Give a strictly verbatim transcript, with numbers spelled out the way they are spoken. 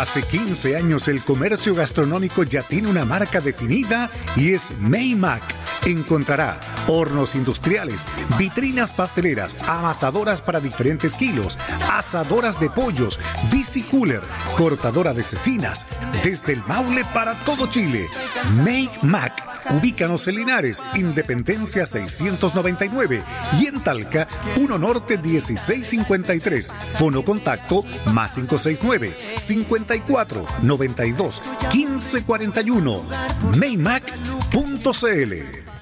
Hace quince años el comercio gastronómico ya tiene una marca definida y es Maymac. Encontrará hornos industriales, vitrinas pasteleras, amasadoras para diferentes kilos, asadoras de pollos, bicicooler, cortadora de cecinas, desde el Maule para todo Chile. Maymac. Ubícanos en Linares, Independencia seiscientos noventa y nueve y en Talca, uno Norte dieciséis cincuenta y tres. Fono contacto más cinco seis nueve, cincuenta y cuatro, noventa y dos, quince cuarenta y uno. maymac punto c l.